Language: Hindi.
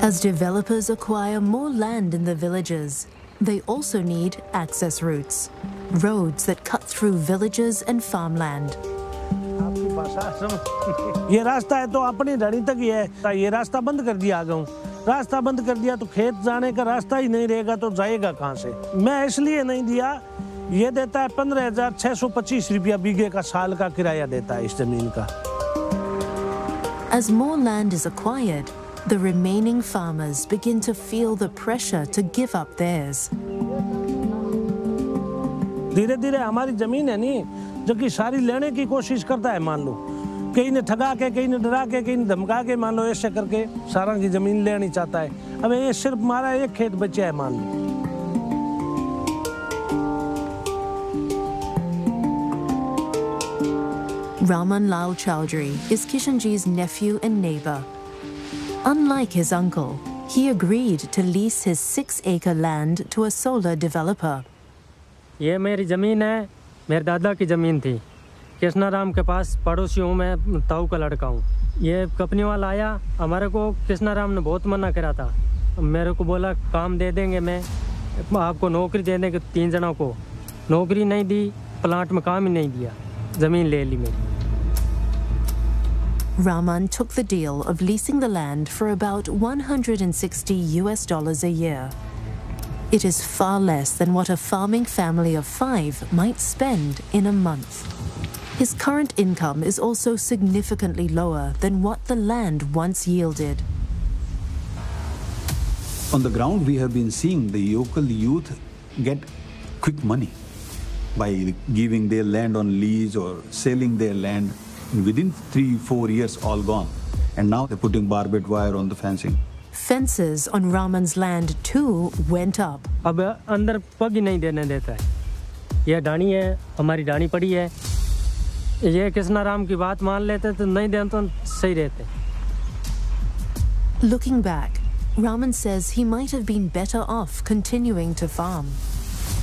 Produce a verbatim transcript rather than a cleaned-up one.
As developers acquire more land in the villages, they also need access routes, roads that cut through villages and farmland. ये रास्ता है तो अपनी धड़ी तक ही है, ये रास्ता बंद कर दिया आगे, रास्ता बंद कर दिया तो खेत जाने का रास्ता ही नहीं रहेगा तो जाएगा कहाँ से? मैं इसलिए नहीं दिया, ये देता है पंद्रह हजार छह सौ पच्चीस रुपया बीघे का साल का किराया देता है इस जमीन का। As more land is acquired, the remaining farmers begin to feel the pressure to give up theirs. धीरे-धीरे हमारी जमीन है नहीं, जो कि सारी लेने की कोशिश करता है मान लो, कहीं ने ठगा के, कहीं ने डरा के, कहीं ने धमका के मान लो ऐसे करके सारा की जमीन लेनी चाहता है। अब ये सिर्फ हमारा एक खेत बचा है मान लो। Raman Lal Chowdhury is Kishanji's nephew and neighbor. Unlike his uncle, he agreed to lease his six-acre land to a solar developer. ये मेरी ज़मीन है, मेरे दादा की ज़मीन थी। कृष्णाराम के पास पड़ोसी हूँ मैं, ताऊ का लड़का हूँ। ये कंपनी वाला आया, हमारे को कृष्णाराम ने बहुत मना करा था। मेरे को बोला काम दे देंगे, मैं आपको नौकरी दे देंगे तीन जनों को। नौकरी नहीं दी, प्लांट में काम ही नहीं दिया, ज़मीन ले ली मेरी। Raman took the deal of leasing the land for about one hundred sixty U S dollars a year. It is far less than what a farming family of five might spend in a month. His current income is also significantly lower than what the land once yielded. On the ground, we have been seeing the local youth get quick money by giving their land on lease or selling their land. Within three, four years, all gone. And now they're putting barbed wire on the fencing. Fences on Raman's land too went up. अब अंदर पग ही नहीं देने देता है। ये डानी है, हमारी डानी पड़ी है। ये कृष्णाराम की बात मान लेते तो नहीं दें तो सही रहते। Looking back, Raman says he might have been better off continuing to farm.